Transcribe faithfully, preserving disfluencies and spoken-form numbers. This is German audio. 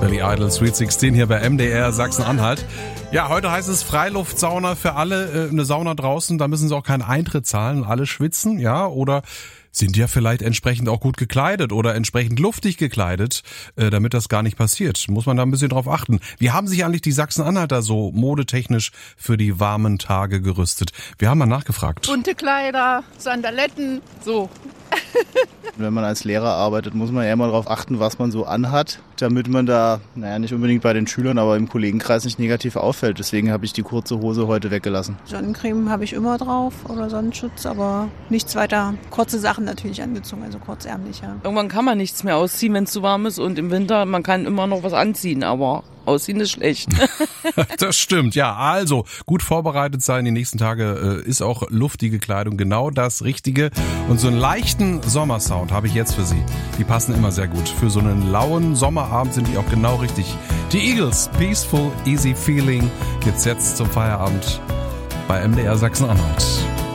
Billy Idol, Sweet sechzehn hier bei M D R Sachsen-Anhalt. Ja, heute heißt es Freiluftsauna für alle, äh, eine Sauna draußen, da müssen sie auch keinen Eintritt zahlen, alle schwitzen, ja, oder sind ja vielleicht entsprechend auch gut gekleidet oder entsprechend luftig gekleidet, äh, damit das gar nicht passiert. Muss man da ein bisschen drauf achten. Wie haben sich eigentlich die Sachsen-Anhalter so modetechnisch für die warmen Tage gerüstet? Wir haben mal nachgefragt. Bunte Kleider, Sandaletten, so. Wenn man als Lehrer arbeitet, muss man ja immer darauf achten, was man so anhat, damit man da, naja, nicht unbedingt bei den Schülern, aber im Kollegenkreis nicht negativ auffällt. Deswegen habe ich die kurze Hose heute weggelassen. Sonnencreme habe ich immer drauf oder Sonnenschutz, aber nichts weiter. Kurze Sachen natürlich angezogen, also kurzärmlich, ja. Irgendwann kann man nichts mehr ausziehen, wenn es zu warm ist, und im Winter, man kann immer noch was anziehen, aber ausziehen ist schlecht. Das stimmt, ja. Also gut vorbereitet sein die nächsten Tage, äh, ist auch luftige Kleidung genau das Richtige. Und so einen leichten Sommersound habe ich jetzt für Sie. Die passen immer sehr gut. Für so einen lauen Sommerabend sind die auch genau richtig. Die Eagles, Peaceful, Easy Feeling, gibt's jetzt zum Feierabend bei M D R Sachsen-Anhalt.